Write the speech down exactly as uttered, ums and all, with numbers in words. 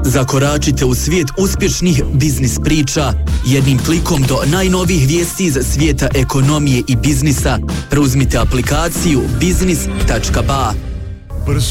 Zakoračite u svijet uspješnih biznis priča jednim klikom do najnovijih vijesti iz svijeta ekonomije i biznisa. Preuzmite aplikaciju biznis tačka ba. Brzo